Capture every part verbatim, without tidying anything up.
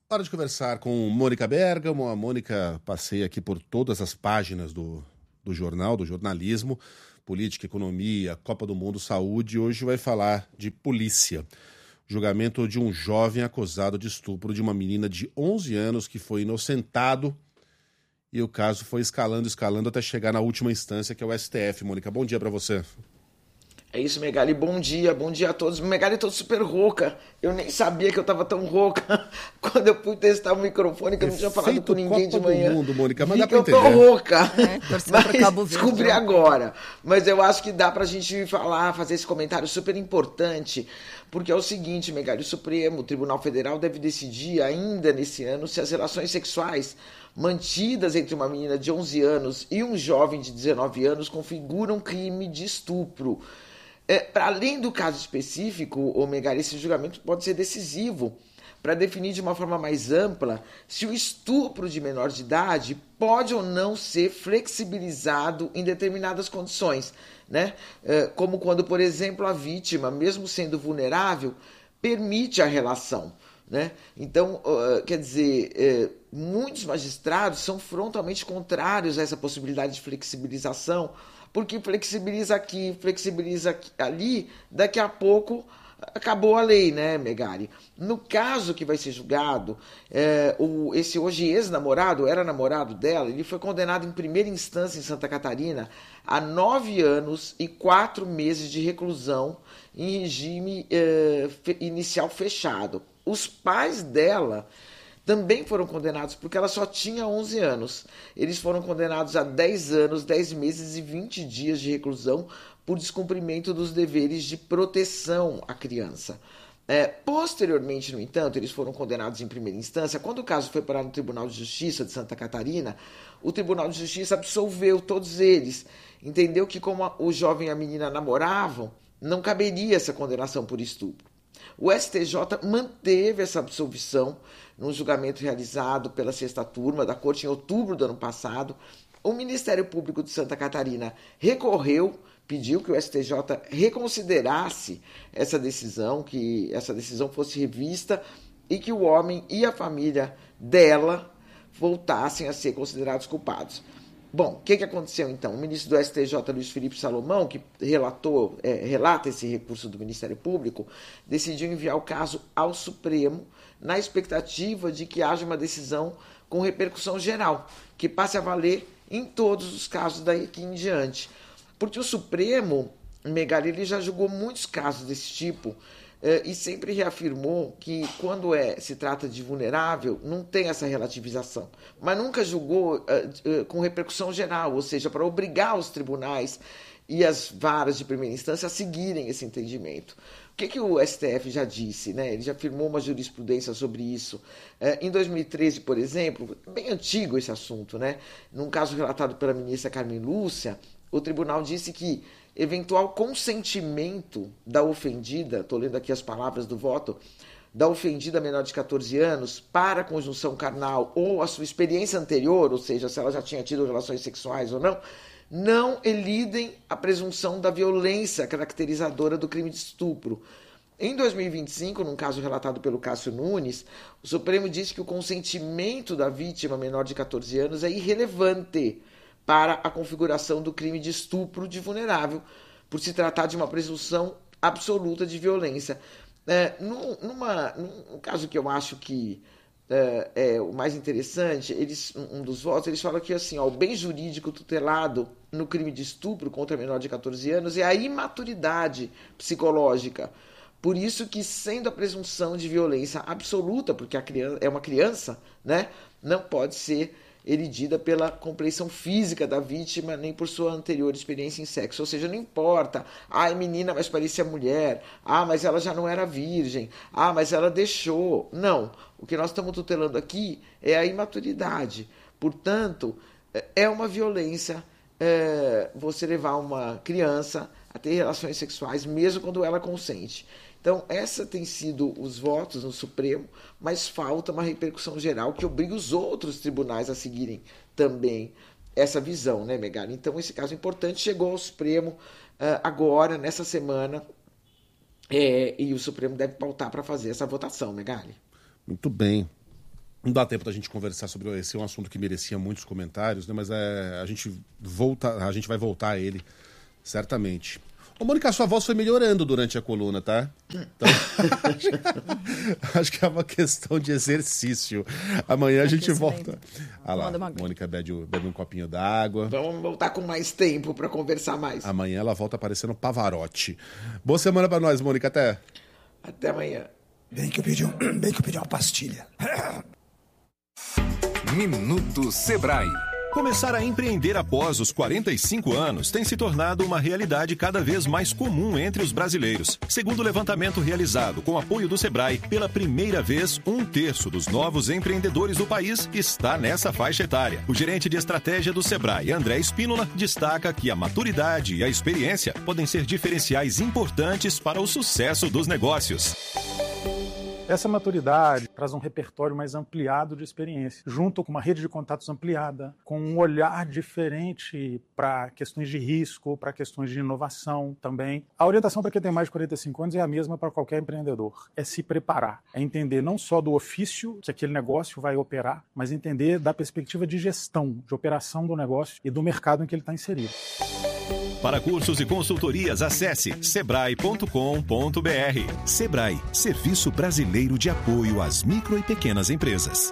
Hora de conversar com Mônica Bergamo. A Mônica passeia aqui por todas as páginas do, do jornal, do jornalismo, política, economia, Copa do Mundo, saúde. Hoje vai falar de polícia. Julgamento de um jovem acusado de estupro de uma menina de onze anos que foi inocentado e o caso foi escalando, escalando até chegar na última instância, que é o S T F. Mônica, bom dia para você. É isso, Megali, bom dia, bom dia a todos. Megali, eu tô super rouca, eu nem sabia que eu tava tão rouca quando eu fui testar o microfone, que eu não tinha falado com ninguém de manhã. Do mundo, Mônica, mas Vi dá que pra eu entender. tô rouca, É, torcendo mas pro Cabo Verde. descobri agora. Mas eu acho que dá pra gente falar, fazer esse comentário super importante, porque é o seguinte, Megali, o Supremo Tribunal Federal deve decidir ainda nesse ano se as relações sexuais mantidas entre uma menina de onze anos e um jovem de dezenove anos configuram crime de estupro. É, para além do caso específico, o Megali, esse julgamento pode ser decisivo para definir de uma forma mais ampla se o estupro de menor de idade pode ou não ser flexibilizado em determinadas condições, né? É, como quando, por exemplo, a vítima, mesmo sendo vulnerável, permite a relação. Né? Então, uh, quer dizer, uh, muitos magistrados são frontalmente contrários a essa possibilidade de flexibilização, porque flexibiliza aqui, flexibiliza aqui, ali, daqui a pouco acabou a lei, né, Megali? No caso que vai ser julgado, é, o, esse hoje ex-namorado, era namorado dela, ele foi condenado em primeira instância em Santa Catarina a nove anos e quatro meses de reclusão em regime é, fe, inicial fechado. Os pais dela também foram condenados porque ela só tinha onze anos. Eles foram condenados a dez anos, dez meses e vinte dias de reclusão por descumprimento dos deveres de proteção à criança. É, posteriormente, no entanto, eles foram condenados em primeira instância. Quando o caso foi parar no Tribunal de Justiça de Santa Catarina, o Tribunal de Justiça absolveu todos eles. Entendeu que como a, o jovem e a menina namoravam, não caberia essa condenação por estupro. O S T J manteve essa absolvição num julgamento realizado pela sexta turma da Corte em outubro do ano passado. O Ministério Público de Santa Catarina recorreu, pediu que o S T J reconsiderasse essa decisão, que essa decisão fosse revista e que o homem e a família dela voltassem a ser considerados culpados. Bom, o que, que aconteceu então? O ministro do S T J, Luiz Felipe Salomão, que relatou, é, relata esse recurso do Ministério Público, decidiu enviar o caso ao Supremo na expectativa de que haja uma decisão com repercussão geral, que passe a valer em todos os casos daqui em diante. Porque o Supremo, Megali, ele já julgou muitos casos desse tipo, Uh, e sempre reafirmou que quando é, se trata de vulnerável, não tem essa relativização. Mas nunca julgou uh, uh, com repercussão geral, ou seja, para obrigar os tribunais e as varas de primeira instância a seguirem esse entendimento. O que, que o S T F já disse? Né? Ele já firmou uma jurisprudência sobre isso. Uh, em dois mil e treze, por exemplo, bem antigo esse assunto, né? Num caso relatado pela ministra Carmen Lúcia, o tribunal disse que eventual consentimento da ofendida, estou lendo aqui as palavras do voto, da ofendida menor de catorze anos para a conjunção carnal ou a sua experiência anterior, ou seja, se ela já tinha tido relações sexuais ou não, não elidem a presunção da violência caracterizadora do crime de estupro. Em dois mil e vinte e cinco, num caso relatado pelo Cássio Nunes, o Supremo disse que o consentimento da vítima menor de catorze anos é irrelevante para a configuração do crime de estupro de vulnerável, por se tratar de uma presunção absoluta de violência. É, num, numa, num caso que eu acho que é, é o mais interessante, eles, um dos votos, eles falam que assim, ó, o bem jurídico tutelado no crime de estupro contra menor de catorze anos é a imaturidade psicológica. Por isso que, sendo a presunção de violência absoluta, porque a criança é uma criança, né, não pode ser eridida pela compreensão física da vítima, nem por sua anterior experiência em sexo. Ou seja, não importa, ah, é menina, mas parecia mulher, ah, mas ela já não era virgem, ah, mas ela deixou. Não, o que nós estamos tutelando aqui é a imaturidade. Portanto, é uma violência é, você levar uma criança a ter relações sexuais, mesmo quando ela consente. Então, essa tem sido os votos no Supremo, mas falta uma repercussão geral que obriga os outros tribunais a seguirem também essa visão, né, Megali? Então, esse caso importante chegou ao Supremo uh, agora, nessa semana, é, e o Supremo deve pautar para fazer essa votação, Megali. Muito bem. Não dá tempo da gente conversar sobre esse é um assunto que merecia muitos comentários, né? Mas é, a, gente volta, a gente vai voltar a ele, certamente. Ô, Mônica, a sua voz foi melhorando durante a coluna, tá? Então, acho, acho que é uma questão de exercício. Amanhã a gente volta. Ah lá, Mônica bebe, bebe um copinho d'água. Vamos voltar com mais tempo para conversar mais. Amanhã ela volta parecendo Pavarotti. Boa semana para nós, Mônica. Até. Até amanhã. Bem que eu pedi, um, bem que eu pedi uma pastilha. Minuto Sebrae. Começar a empreender após os quarenta e cinco anos tem se tornado uma realidade cada vez mais comum entre os brasileiros. Segundo o levantamento realizado com apoio do Sebrae, pela primeira vez, um terço dos novos empreendedores do país está nessa faixa etária. O gerente de estratégia do Sebrae, André Espínola, destaca que a maturidade e a experiência podem ser diferenciais importantes para o sucesso dos negócios. Essa maturidade traz um repertório mais ampliado de experiência, junto com uma rede de contatos ampliada, com um olhar diferente para questões de risco, para questões de inovação também. A orientação para quem tem mais de quarenta e cinco anos é a mesma para qualquer empreendedor. É se preparar, é entender não só do ofício que aquele negócio vai operar, mas entender da perspectiva de gestão, de operação do negócio e do mercado em que ele está inserido. Para cursos e consultorias, acesse sebrae ponto com ponto br. Sebrae, Serviço Brasileiro de Apoio às Micro e Pequenas Empresas.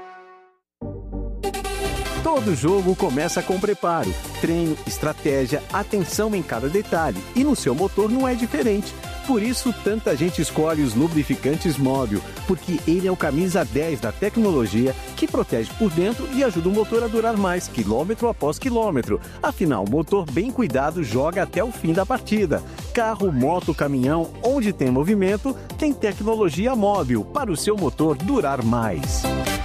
Todo jogo começa com preparo, treino, estratégia, atenção em cada detalhe. E no seu motor não é diferente. Por isso, tanta gente escolhe os lubrificantes Móbil, porque ele é o camisa dez da tecnologia que protege por dentro e ajuda o motor a durar mais, quilômetro após quilômetro. Afinal, o motor bem cuidado joga até o fim da partida. Carro, moto, caminhão, onde tem movimento, tem tecnologia Móbil para o seu motor durar mais.